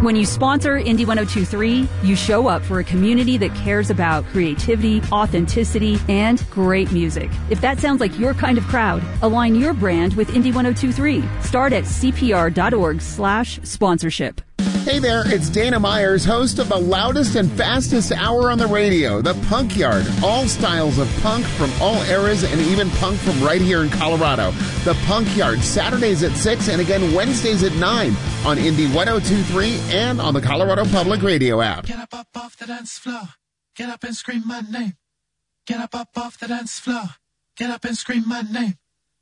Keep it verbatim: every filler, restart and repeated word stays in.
When you sponsor Indie one oh two point three, you show up for a community that cares about creativity, authenticity, and great music. If that sounds like your kind of crowd, align your brand with Indie one oh two point three. Start at cpr.org slash sponsorship. Hey there, it's Dana Myers, host of the loudest and fastest hour on the radio, The Punk Yard. All styles of punk from all eras and even punk from right here in Colorado. The Punk Yard, Saturdays at six and again Wednesdays at nine on Indie one oh two point three and on the Colorado Public Radio app. Get up, up off the dance floor. Get up and scream my name. Get up, up off the dance floor. Get up and scream my name.